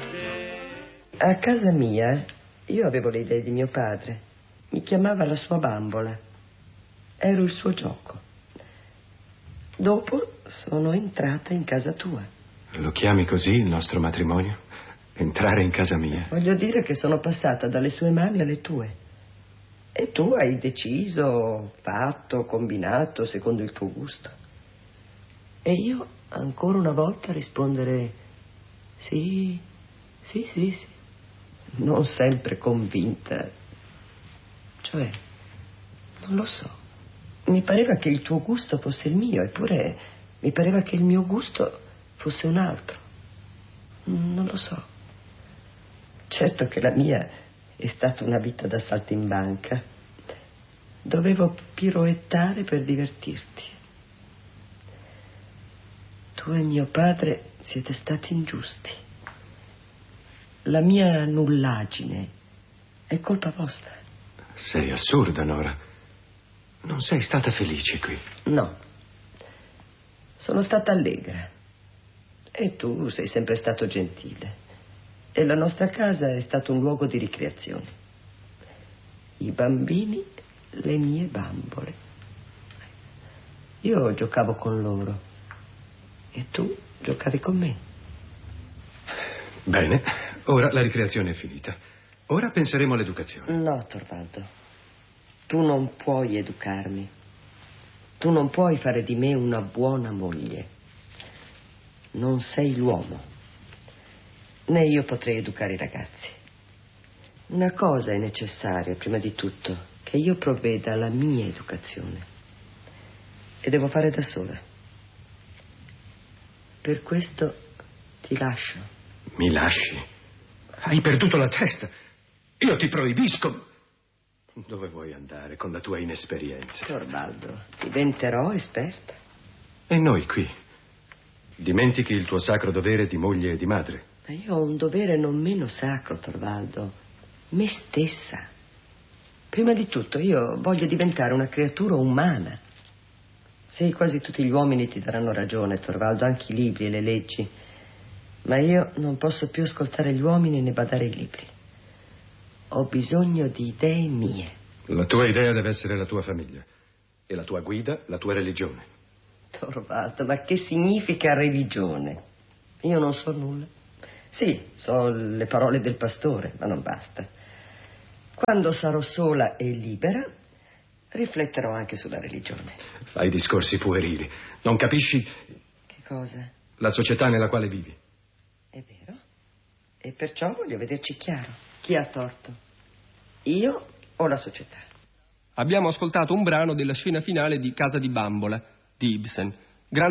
A casa mia io avevo le idee di mio padre. Mi chiamava la sua bambola. Ero il suo gioco. Dopo sono entrata in casa tua. Lo chiami così il nostro matrimonio? Entrare in casa mia? Voglio dire che sono passata dalle sue mani alle tue. E tu hai deciso, fatto, combinato secondo il tuo gusto. E io ancora una volta rispondere sì, sì, sì, sì. Non sempre convinta. Cioè, non lo so. Mi pareva che il tuo gusto fosse il mio, eppure mi pareva che il mio gusto fosse un altro. Non lo so. Certo che la mia è stata una vita da saltimbanca. Dovevo piroettare per divertirti. Tu e mio padre siete stati ingiusti. La mia nullaggine è colpa vostra. Sei assurda, Nora. Non sei stata felice qui. No. Sono stata allegra. E tu sei sempre stato gentile. E la nostra casa è stato un luogo di ricreazione. I bambini, le mie bambole. Io giocavo con loro. E tu giocavi con me. Bene, ora la ricreazione è finita. Ora penseremo all'educazione. No, Torvaldo. Tu non puoi educarmi. Tu non puoi fare di me una buona moglie. Non sei l'uomo. Né io potrei educare i ragazzi. Una cosa è necessaria, prima di tutto, che io provveda alla mia educazione. E devo fare da sola. Per questo ti lascio. Mi lasci? Hai perduto la testa. Io ti proibisco. Dove vuoi andare con la tua inesperienza? Torvaldo, diventerò esperta. E noi qui? Dimentichi il tuo sacro dovere di moglie e di madre. Ma io ho un dovere non meno sacro, Torvaldo. Me stessa. Prima di tutto io voglio diventare una creatura umana. Sì, quasi tutti gli uomini ti daranno ragione, Torvaldo, anche i libri e le leggi. Ma io non posso più ascoltare gli uomini né badare ai libri. Ho bisogno di idee mie. La tua idea deve essere la tua famiglia. E la tua guida, la tua religione. Torvaldo, ma che significa religione? Io non so nulla. Sì, so le parole del pastore, ma non basta. Quando sarò sola e libera, rifletterò anche sulla religione. Fai discorsi puerili. Non capisci Che cosa? la società nella quale vivi. È vero. E perciò voglio vederci chiaro. Chi ha torto? Io o la società? Abbiamo ascoltato un brano della scena finale di Casa di Bambola di Ibsen.